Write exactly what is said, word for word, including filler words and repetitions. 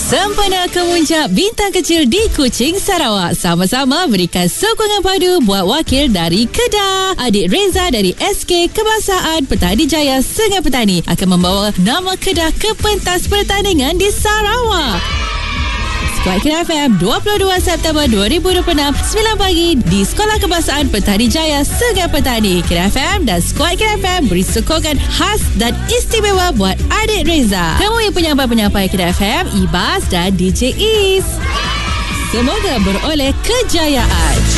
Sempena kemuncak bintang kecil di Kuching, Sarawak. Sama-sama berikan sokongan padu buat wakil dari Kedah. Adik Reza dari S K Kebangsaan Petani Jaya Sungai Petani akan membawa nama Kedah ke pentas pertandingan di Sarawak. Skuad Kedah F M dua puluh dua September dua ribu dua puluh enam sembilan pagi di Sekolah Kebangsaan Petani Jaya Sungai Petani. Kedah F M dan Skuad Kedah F M beri sokongan khas dan istimewa buat adik Reza. Temui penyampai-penyampai Kedah F M, Ibas dan D J Is. Semoga beroleh kejayaan.